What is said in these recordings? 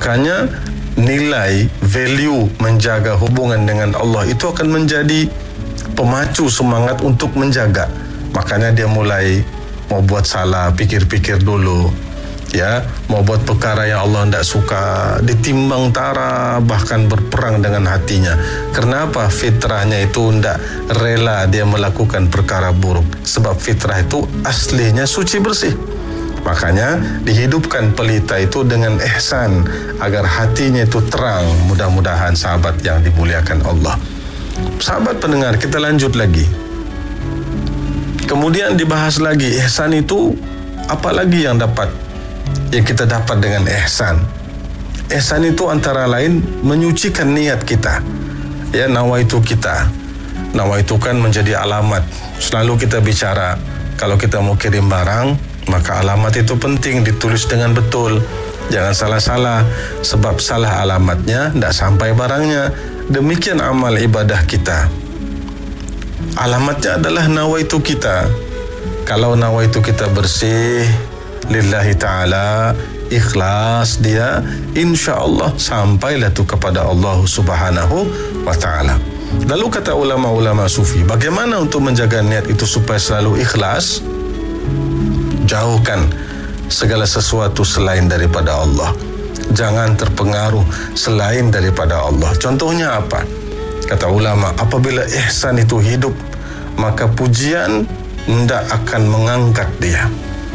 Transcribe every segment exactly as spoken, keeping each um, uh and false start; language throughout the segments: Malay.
Makanya nilai, value menjaga hubungan dengan Allah itu akan menjadi pemacu semangat untuk menjaga. Makanya dia mulai mau buat salah, pikir-pikir dulu, ya, mau buat perkara yang Allah tidak suka, ditimbang tara, bahkan berperang dengan hatinya. Kenapa? Fitrahnya itu tidak rela dia melakukan perkara buruk, sebab fitrah itu aslinya suci bersih. Makanya dihidupkan pelita itu dengan ihsan agar hatinya itu terang. Mudah-mudahan sahabat yang dimuliakan Allah. Sahabat pendengar, kita lanjut lagi. Kemudian dibahas lagi, ihsan itu apa lagi yang dapat yang kita dapat dengan ihsan? Ihsan itu antara lain menyucikan niat kita. Ya, nawaitu kita. Nawaitu kan menjadi alamat. Selalu kita bicara kalau kita mau kirim barang, maka alamat itu penting ditulis dengan betul. Jangan salah-salah, sebab salah alamatnya tidak sampai barangnya. Demikian amal ibadah kita. Alamatnya adalah nawaitu kita. Kalau nawaitu kita bersih lillahi ta'ala, ikhlas dia, insya-Allah sampailah tu kepada Allah Subhanahu wa ta'ala. Lalu kata ulama-ulama sufi, bagaimana untuk menjaga niat itu supaya selalu ikhlas? Jauhkan segala sesuatu selain daripada Allah. Jangan terpengaruh selain daripada Allah. Contohnya apa? Kata ulama, apabila ihsan itu hidup, maka pujian tidak akan mengangkat dia.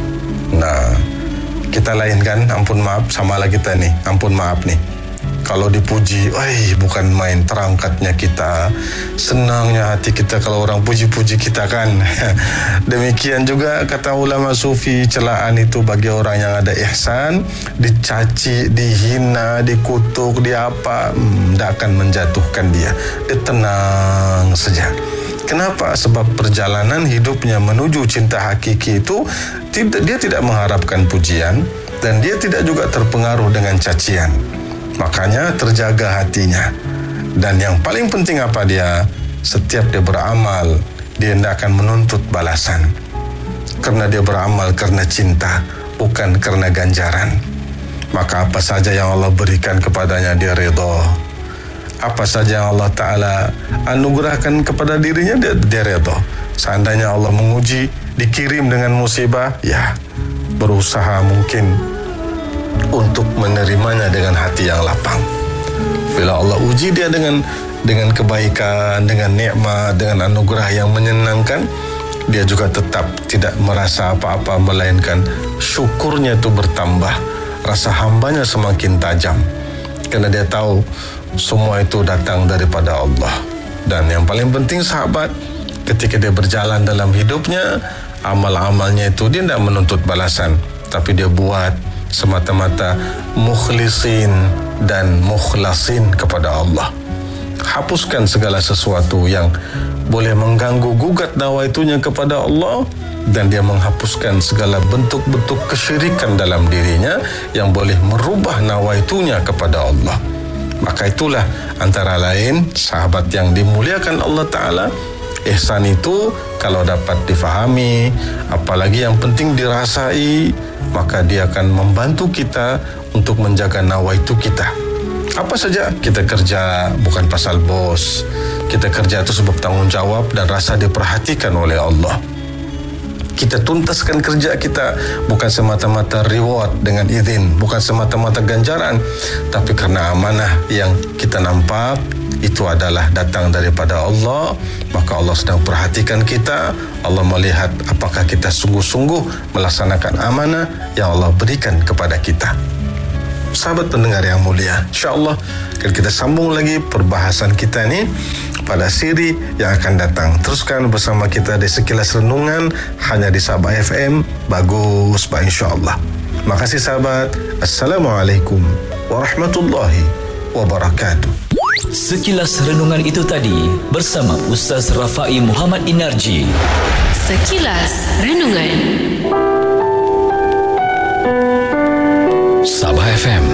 Nah, kita lain kan, ampun maaf, samalah kita nih, ampun maaf nih. Kalau dipuji, wah, bukan main terangkatnya kita, senangnya hati kita kalau orang puji-puji kita kan. Demikian juga kata ulama sufi, celaan itu bagi orang yang ada ihsan, dicaci, dihina, dikutuk, diapa, hmm, tidak akan menjatuhkan dia. Dia tenang saja. Kenapa? Sebab perjalanan hidupnya menuju cinta hakiki itu tidak, dia tidak mengharapkan pujian dan dia tidak juga terpengaruh dengan cacian. Makanya terjaga hatinya. Dan yang paling penting apa dia? Setiap dia beramal, dia tidak akan menuntut balasan. Karena dia beramal karena cinta, bukan karena ganjaran. Maka apa saja yang Allah berikan kepadanya, dia redha. Apa saja yang Allah Ta'ala anugerahkan kepada dirinya, dia, dia redha. Seandainya Allah menguji, dikirim dengan musibah, ya berusaha mungkin untuk menerimanya dengan hati yang lapang. Bila Allah uji dia dengan dengan kebaikan, dengan nikmat, dengan anugerah yang menyenangkan, dia juga tetap tidak merasa apa-apa, melainkan syukurnya itu bertambah, rasa hambanya semakin tajam, karena dia tahu semua itu datang daripada Allah. Dan yang paling penting sahabat, ketika dia berjalan dalam hidupnya, amal-amalnya itu dia tidak menuntut balasan, tapi dia buat semata-mata mukhlisin dan mukhlasin kepada Allah. Hapuskan segala sesuatu yang boleh mengganggu gugat nawaitunya kepada Allah, dan dia menghapuskan segala bentuk-bentuk kesyirikan dalam dirinya yang boleh merubah nawaitunya kepada Allah. Maka itulah antara lain sahabat yang dimuliakan Allah Ta'ala, ihsan itu kalau dapat difahami, apalagi yang penting dirasai, maka dia akan membantu kita untuk menjaga nawaitu kita. Apa saja kita kerja bukan pasal bos, kita kerja itu sebab tanggung jawab dan rasa diperhatikan oleh Allah. Kita tuntaskan kerja kita bukan semata-mata reward dengan izin, bukan semata-mata ganjaran, tapi karena amanah yang kita nampak itu adalah datang daripada Allah. Maka Allah sedang perhatikan kita. Allah melihat apakah kita sungguh-sungguh melaksanakan amanah yang Allah berikan kepada kita. Sahabat pendengar yang mulia, insya-Allah akan kita sambung lagi perbahasan kita ini pada siri yang akan datang. Teruskan bersama kita di Sekilas Renungan hanya di Sabah F M. Bagus, Pak, insya-Allah. Makasih sahabat. Assalamualaikum warahmatullahi wabarakatuh. Sekilas Renungan itu tadi bersama Ustaz Rafai Muhammad Inarji. Sekilas Renungan Sabah F M.